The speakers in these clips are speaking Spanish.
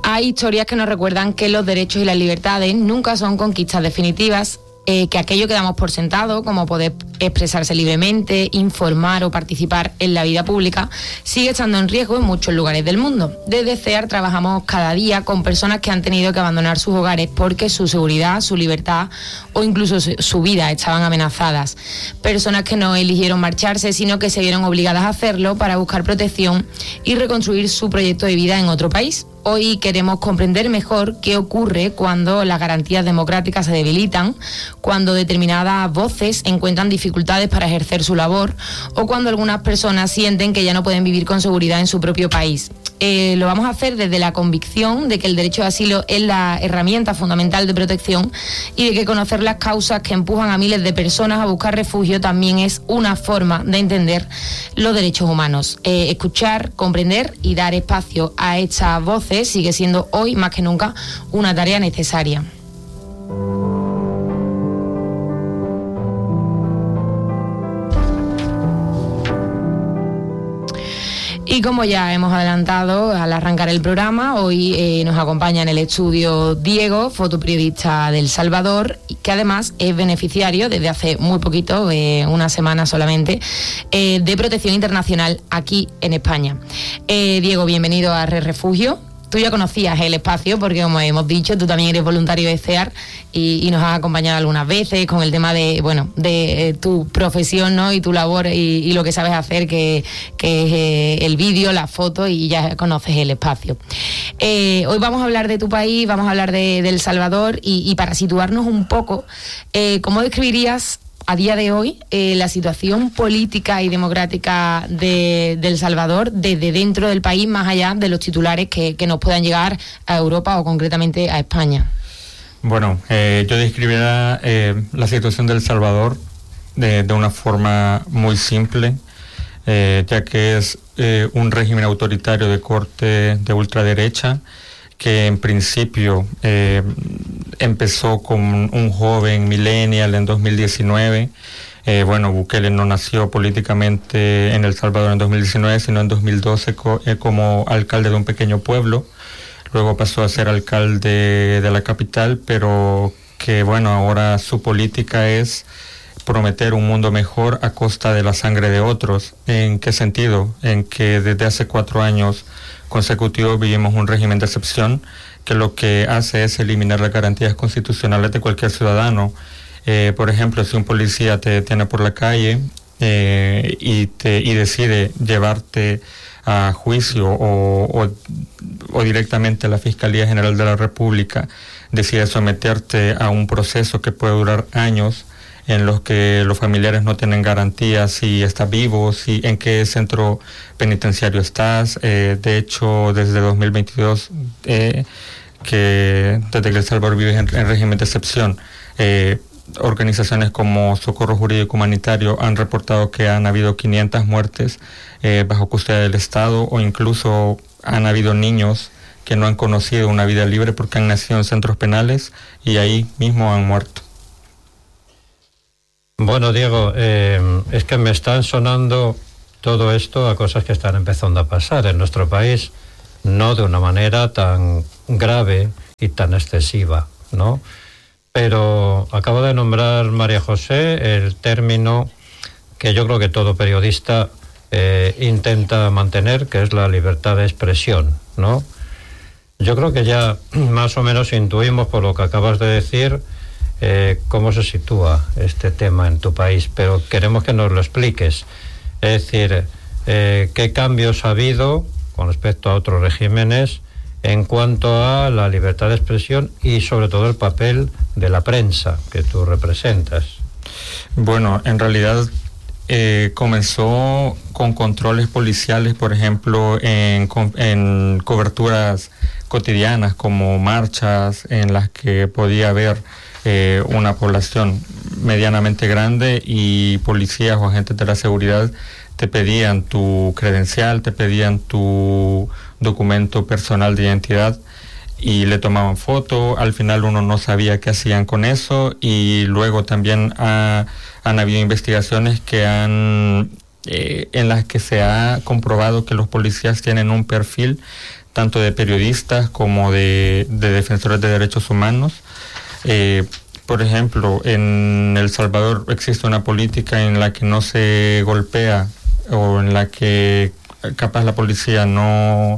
Hay historias que nos recuerdan que los derechos y las libertades nunca son conquistas definitivas, que aquello que damos por sentado, como poder expresarse libremente, informar o participar en la vida pública, sigue estando en riesgo en muchos lugares del mundo. Desde CEAR trabajamos cada día con personas que han tenido que abandonar sus hogares porque su seguridad, su libertad o incluso su vida estaban amenazadas. Personas que no eligieron marcharse, sino que se vieron obligadas a hacerlo para buscar protección y reconstruir su proyecto de vida en otro país. Hoy queremos comprender mejor qué ocurre cuando las garantías democráticas se debilitan, cuando determinadas voces encuentran dificultades para ejercer su labor o cuando algunas personas sienten que ya no pueden vivir con seguridad en su propio país. Lo vamos a hacer desde la convicción de que el derecho de asilo es la herramienta fundamental de protección y de que conocer las causas que empujan a miles de personas a buscar refugio también es una forma de entender los derechos humanos. Escuchar, comprender y dar espacio a estas voces sigue siendo hoy más que nunca una tarea necesaria. Y como ya hemos adelantado al arrancar el programa, hoy nos acompaña en el estudio Diego, fotoperiodista de El Salvador, que además es beneficiario desde hace muy poquito, una semana solamente, de protección internacional aquí en España. Diego, bienvenido a Red Refugio. Tú ya conocías el espacio porque, como hemos dicho, tú también eres voluntario de CEAR y nos has acompañado algunas veces con el tema de tu profesión, ¿no? Y tu labor y lo que sabes hacer, que es el vídeo, la foto, y ya conoces el espacio. Hoy vamos a hablar de tu país, vamos a hablar de El Salvador y para situarnos un poco, ¿cómo describirías a día de hoy la situación política y democrática de El Salvador desde dentro del país, más allá de los titulares que nos puedan llegar a Europa o concretamente a España? Bueno, yo describiría la situación de El Salvador de una forma muy simple, ya que es un régimen autoritario de corte de ultraderecha que en principio empezó con un joven millennial en 2019. Bukele no nació políticamente en El Salvador en 2019, sino en 2012 como alcalde de un pequeño pueblo. Luego pasó a ser alcalde de la capital, pero que ahora su política es prometer un mundo mejor a costa de la sangre de otros. ¿En qué sentido? En que desde hace 4 años consecutivos vivimos un régimen de excepción que lo que hace es eliminar las garantías constitucionales de cualquier ciudadano. Por ejemplo, si un policía te detiene por la calle y decide llevarte a juicio o directamente a la Fiscalía General de la República, decide someterte a un proceso que puede durar años, en los que los familiares no tienen garantías si estás vivo, si en qué centro penitenciario estás. De hecho, desde 2022, desde que El Salvador vive en régimen de excepción, organizaciones como Socorro Jurídico Humanitario han reportado que han habido 500 muertes bajo custodia del Estado, o incluso han habido niños que no han conocido una vida libre porque han nacido en centros penales y ahí mismo han muerto. Bueno, Diego, es que me están sonando todo esto a cosas que están empezando a pasar en nuestro país, no de una manera tan grave y tan excesiva, ¿no? Pero acabo de nombrar, María José, el término que yo creo que todo periodista intenta mantener, que es la libertad de expresión, ¿no? Yo creo que ya más o menos intuimos por lo que acabas de decir cómo se sitúa este tema en tu país, pero queremos que nos lo expliques. Es decir, qué cambios ha habido con respecto a otros regímenes en cuanto a la libertad de expresión y sobre todo el papel de la prensa que tú representas. Bueno, en realidad comenzó con controles policiales, por ejemplo, en coberturas cotidianas como marchas en las que podía haber una población medianamente grande y policías o agentes de la seguridad te pedían tu credencial, te pedían tu documento personal de identidad y le tomaban foto. Al final uno no sabía qué hacían con eso, y luego también han habido investigaciones que han en las que se ha comprobado que los policías tienen un perfil tanto de periodistas como de defensores de derechos humanos. Por ejemplo, en El Salvador existe una política en la que no se golpea, o en la que capaz la policía no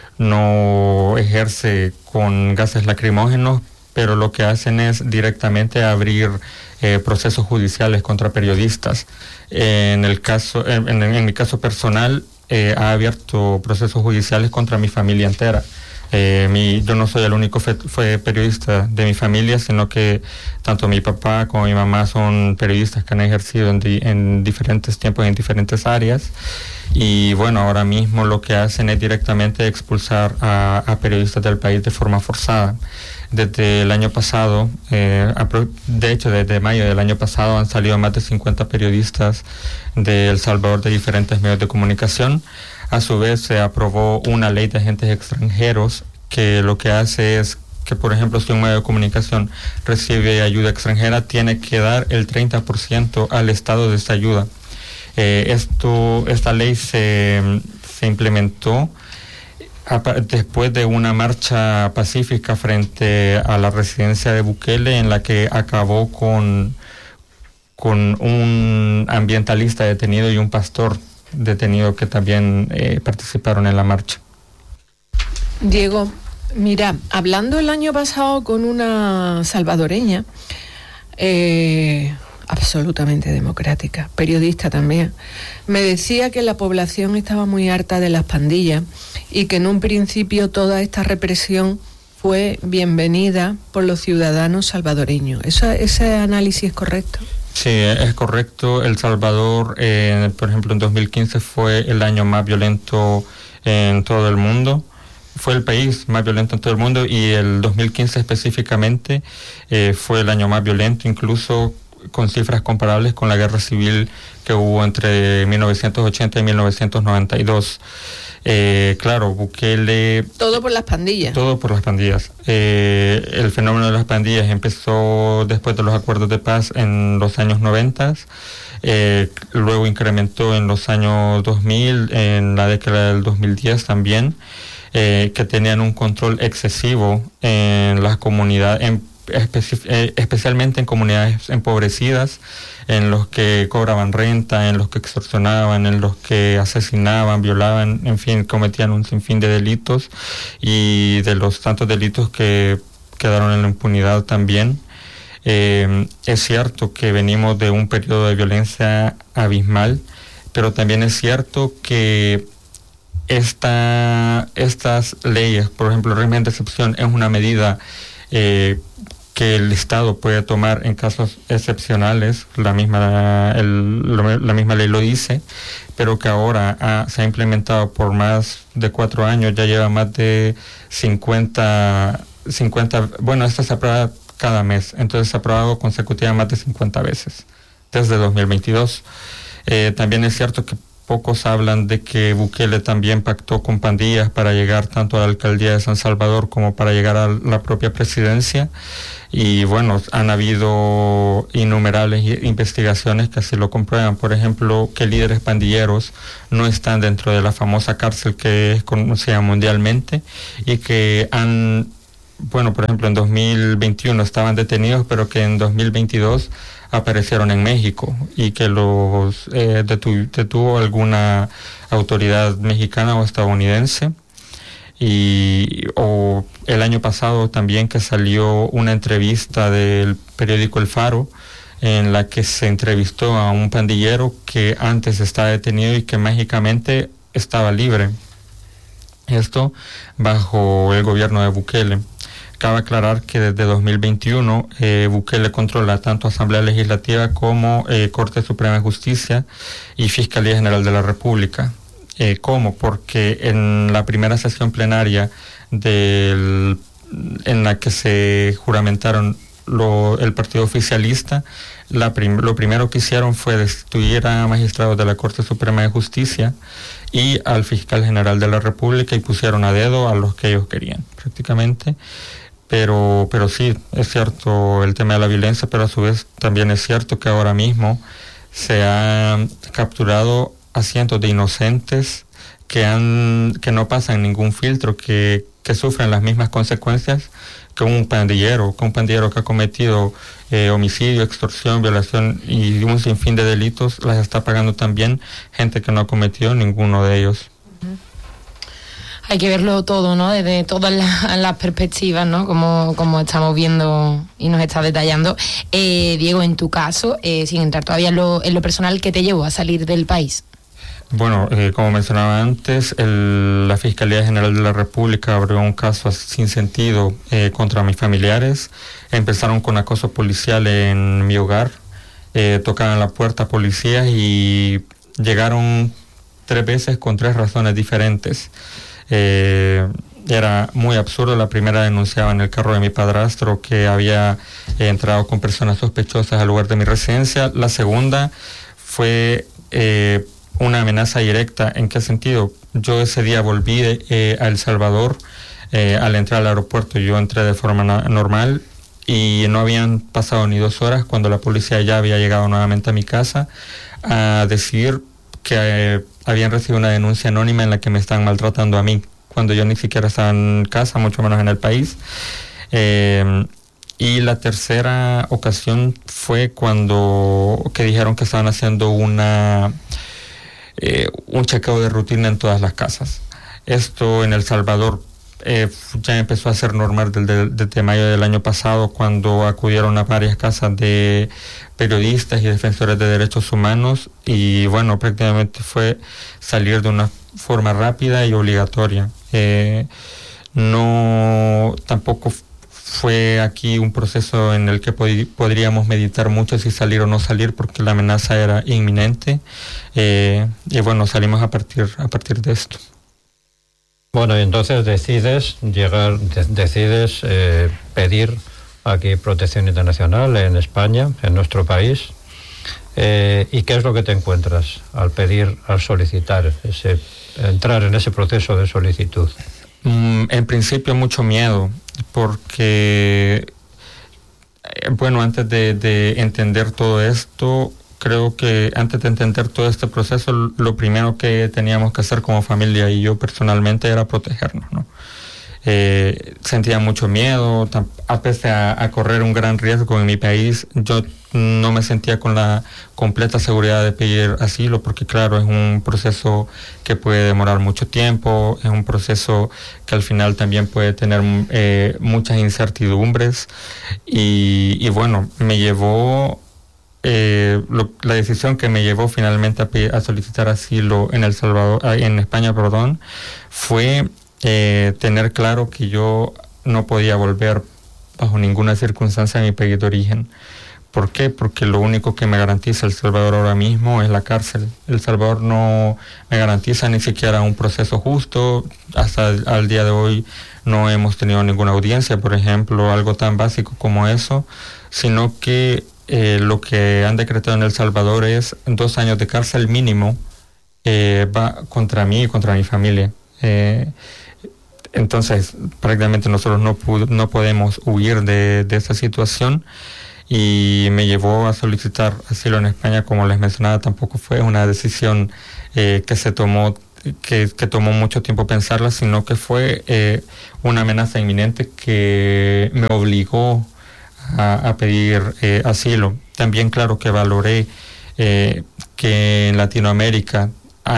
ejerce con gases lacrimógenos, pero lo que hacen es directamente abrir procesos judiciales contra periodistas. En mi caso personal, ha abierto procesos judiciales contra mi familia entera. Yo no soy el único fue periodista de mi familia, sino que tanto mi papá como mi mamá son periodistas que han ejercido en diferentes tiempos, en diferentes áreas. Y bueno, ahora mismo lo que hacen es directamente expulsar a periodistas del país de forma forzada. Desde el año pasado, de hecho desde mayo del año pasado, han salido más de 50 periodistas de El Salvador de diferentes medios de comunicación. A su vez se aprobó una ley de agentes extranjeros que lo que hace es que, por ejemplo, si un medio de comunicación recibe ayuda extranjera, tiene que dar el 30% al Estado de esta ayuda. Esta ley se implementó después de una marcha pacífica frente a la residencia de Bukele, en la que acabó con un ambientalista detenido y un pastor detenido que también participaron en la marcha. Diego, mira, hablando el año pasado con una salvadoreña, absolutamente democrática, periodista también, me decía que la población estaba muy harta de las pandillas y que en un principio toda esta represión fue bienvenida por los ciudadanos salvadoreños. ¿Ese análisis es correcto? Sí, es correcto. El Salvador, por ejemplo, en 2015 fue el año más violento en todo el mundo. Fue el país más violento en todo el mundo, y el 2015 específicamente fue el año más violento, incluso con cifras comparables con la guerra civil que hubo entre 1980 y 1992. Claro, Bukele... Todo por las pandillas. Todo por las pandillas. El fenómeno de las pandillas empezó después de los acuerdos de paz en los años 90, luego incrementó en los años 2000, en la década del 2010 también, que tenían un control excesivo en las comunidades, especialmente en comunidades empobrecidas, en los que cobraban renta, en los que extorsionaban, en los que asesinaban, violaban, en fin, cometían un sinfín de delitos, y de los tantos delitos que quedaron en la impunidad también. Es cierto que venimos de un periodo de violencia abismal, pero también es cierto que estas leyes, por ejemplo, el régimen de excepción, es una medida que el Estado puede tomar en casos excepcionales, la misma ley lo dice, pero que ahora se ha implementado por más de 4 años, ya lleva más de 50, bueno, esta se aprueba cada mes, entonces se ha aprobado consecutivamente más de 50 veces, desde 2022. También es cierto que pocos hablan de que Bukele también pactó con pandillas para llegar tanto a la alcaldía de San Salvador como para llegar a la propia presidencia. Y bueno, han habido innumerables investigaciones que así lo comprueban. Por ejemplo, que líderes pandilleros no están dentro de la famosa cárcel que es conocida mundialmente, y que por ejemplo, en 2021 estaban detenidos, pero que en 2022 aparecieron en México, y que los detuvo alguna autoridad mexicana o estadounidense. O el año pasado también, que salió una entrevista del periódico El Faro, en la que se entrevistó a un pandillero que antes estaba detenido y que mágicamente estaba libre. Esto bajo el gobierno de Bukele. Cabe aclarar que desde 2021 Bukele controla tanto Asamblea Legislativa como Corte Suprema de Justicia y Fiscalía General de la República. ¿Cómo? Porque en la primera sesión plenaria en la que se juramentaron el partido oficialista, lo primero que hicieron fue destituir a magistrados de la Corte Suprema de Justicia y al fiscal general de la República, y pusieron a dedo a los que ellos querían, prácticamente. Pero sí, es cierto el tema de la violencia, pero a su vez también es cierto que ahora mismo se ha capturado a cientos de inocentes que no pasan ningún filtro, que sufren las mismas consecuencias que un pandillero que ha cometido homicidio, extorsión, violación y un sinfín de delitos. Las está pagando también gente que no ha cometido ninguno de ellos. Hay que verlo todo, ¿no? Desde todas las perspectivas, ¿no? Como estamos viendo y nos está detallando. Diego, en tu caso, sin entrar todavía en lo personal, ¿qué te llevó a salir del país? Bueno, como mencionaba antes, la Fiscalía General de la República abrió un caso sin sentido contra mis familiares. Empezaron con acoso policial en mi hogar, tocaban la puerta a policías y llegaron 3 veces con 3 razones diferentes. Era muy absurdo. La primera denunciaba en el carro de mi padrastro que había entrado con personas sospechosas al lugar de mi residencia. La segunda fue una amenaza directa. ¿En qué sentido? Yo ese día volví a El Salvador. Al entrar al aeropuerto yo entré de forma normal y no habían pasado ni 2 horas cuando la policía ya había llegado nuevamente a mi casa a decir que habían recibido una denuncia anónima en la que me están maltratando a mí, cuando yo ni siquiera estaba en casa, mucho menos en el país. Y la tercera ocasión fue que dijeron que estaban haciendo un chequeo de rutina en todas las casas. Esto en El Salvador ya empezó a ser normal desde mayo del año pasado, cuando acudieron a varias casas de periodistas y defensores de derechos humanos, y bueno, prácticamente fue salir de una forma rápida y obligatoria. Tampoco fue aquí un proceso en el que podríamos meditar mucho si salir o no salir, porque la amenaza era inminente, y bueno, salimos a partir de esto. Bueno, y entonces decides pedir aquí protección internacional en España, en nuestro país. ¿Y qué es lo que te encuentras al solicitar entrar en ese proceso de solicitud? En principio mucho miedo, porque bueno, antes de entender todo esto, creo que antes de entender todo este proceso, lo primero que teníamos que hacer como familia y yo personalmente era protegernos, ¿no? Sentía mucho miedo, a pesar de correr un gran riesgo en mi país. Yo no me sentía con la completa seguridad de pedir asilo, porque claro, es un proceso que puede demorar mucho tiempo, es un proceso que al final también puede tener muchas incertidumbres, y bueno, me llevó la decisión que me llevó finalmente a solicitar asilo en en España, fue tener claro que yo no podía volver bajo ninguna circunstancia a mi país de origen. ¿Por qué? Porque lo único que me garantiza El Salvador ahora mismo es la cárcel. El Salvador no me garantiza ni siquiera un proceso justo. Hasta el día de hoy no hemos tenido ninguna audiencia, por ejemplo, algo tan básico como eso, sino que lo que han decretado en El Salvador es 2 años de cárcel mínimo, va contra mí y contra mi familia. Entonces, prácticamente nosotros no podemos huir de esa situación, y me llevó a solicitar asilo en España. Como les mencionaba, tampoco fue una decisión que tomó mucho tiempo pensarla, sino que fue una amenaza inminente que me obligó a pedir asilo. También claro que valoré que en Latinoamérica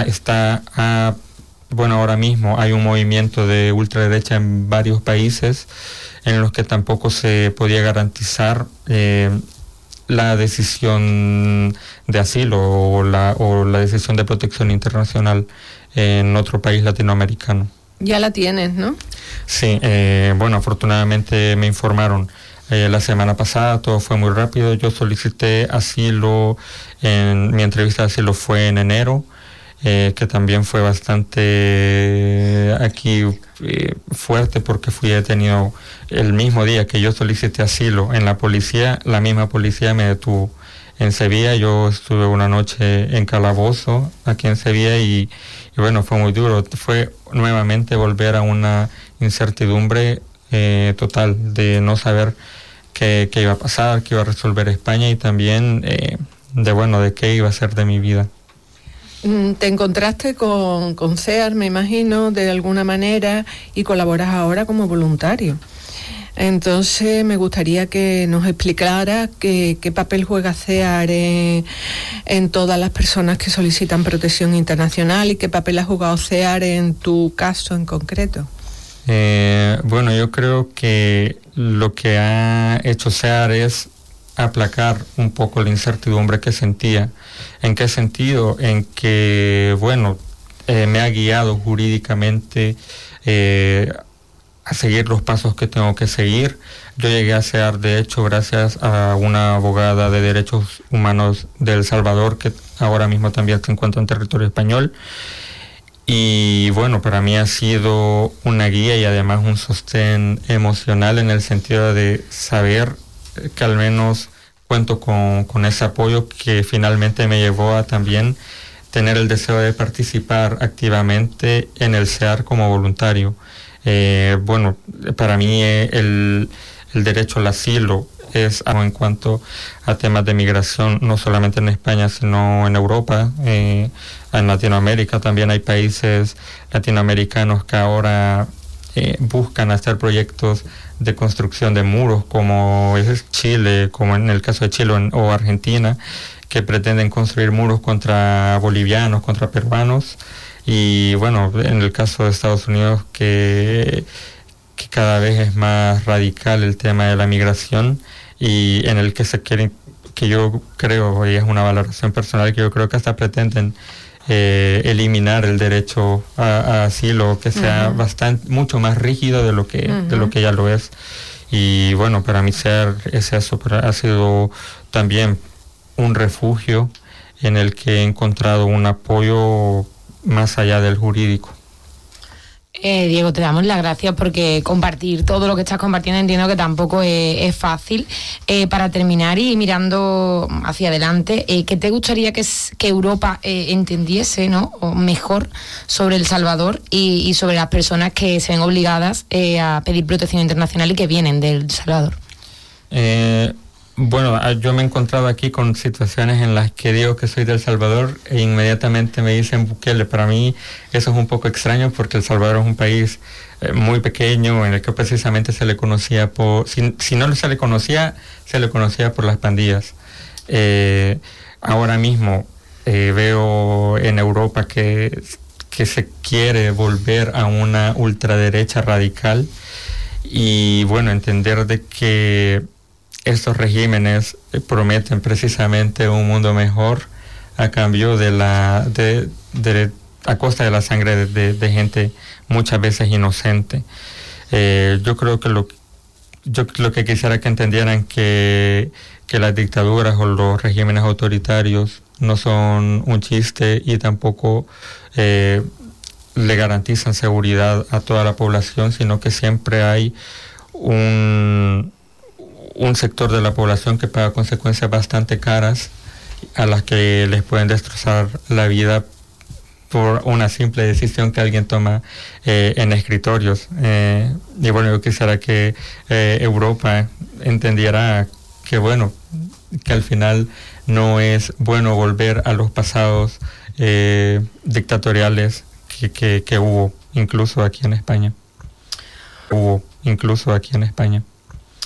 ahora mismo hay un movimiento de ultraderecha en varios países en los que tampoco se podía garantizar la decisión de asilo o la decisión de protección internacional en otro país latinoamericano. Ya la tienes, ¿no? Sí, bueno, afortunadamente me informaron la semana pasada, todo fue muy rápido. Yo solicité asilo, mi entrevista de asilo fue en enero, que también fue bastante fuerte, porque fui detenido el mismo día que yo solicité asilo en la misma policía me detuvo en Sevilla. Yo estuve una noche en calabozo aquí en Sevilla y bueno, fue muy duro. Fue nuevamente volver a una incertidumbre total de no saber qué iba a pasar, qué iba a resolver España, y también de qué iba a ser de mi vida. te encontraste con CEAR, me imagino, de alguna manera, y colaboras ahora como voluntario. Entonces me gustaría que nos explicara qué papel juega CEAR en todas las personas que solicitan protección internacional y qué papel ha jugado CEAR en tu caso en concreto. Bueno, yo creo que lo que ha hecho CEAR es aplacar un poco la incertidumbre que sentía. ¿En qué sentido? En que, bueno, me ha guiado jurídicamente a seguir los pasos que tengo que seguir. Yo llegué a CEAR, de hecho, gracias a una abogada de derechos humanos de El Salvador, que ahora mismo también se encuentra en territorio español. Y bueno, para mí ha sido una guía y además un sostén emocional, en el sentido de saber que al menos cuento con ese apoyo que finalmente me llevó a también tener el deseo de participar activamente en el CEAR como voluntario. Bueno, para mí el derecho al asilo es algo en cuanto a temas de migración, no solamente en España, sino en Europa, en Latinoamérica. También hay países latinoamericanos que ahora buscan hacer proyectos de construcción de muros, como es Chile, como en el caso de Chile o Argentina, que pretenden construir muros contra bolivianos, contra peruanos. Y bueno, en el caso de Estados Unidos, que cada vez es más radical el tema de la migración, y en el que se quieren, que yo creo, y es una valoración personal, que yo creo que hasta pretenden eliminar el derecho a asilo, que sea mucho más rígido de lo que ya lo es. Y bueno, para mí CEAR es eso, pero ha sido también un refugio en el que he encontrado un apoyo más allá del jurídico. Diego, te damos las gracias, porque compartir todo lo que estás compartiendo entiendo que tampoco es fácil. Para terminar y mirando hacia adelante, ¿qué te gustaría que Europa entendiese, ¿no?, o mejor sobre El Salvador y sobre las personas que se ven obligadas a pedir protección internacional y que vienen de El Salvador? Bueno, yo me he encontrado aquí con situaciones en las que digo que soy de El Salvador e inmediatamente me dicen Bukele. Para mí eso es un poco extraño, porque El Salvador es un país muy pequeño, en el que precisamente se le conocía por... Si no se le conocía por las pandillas. Ahora mismo veo en Europa que se quiere volver a una ultraderecha radical, y bueno, entender de que estos regímenes prometen precisamente un mundo mejor a cambio a costa de la sangre de gente muchas veces inocente. Yo creo que lo que quisiera que entendieran que las dictaduras o los regímenes autoritarios no son un chiste, y tampoco le garantizan seguridad a toda la población, sino que siempre hay un sector de la población que paga consecuencias bastante caras, a las que les pueden destrozar la vida por una simple decisión que alguien toma en escritorios. Y bueno, yo quisiera que Europa entendiera que, bueno, que al final no es bueno volver a los pasados dictatoriales que hubo incluso aquí en España.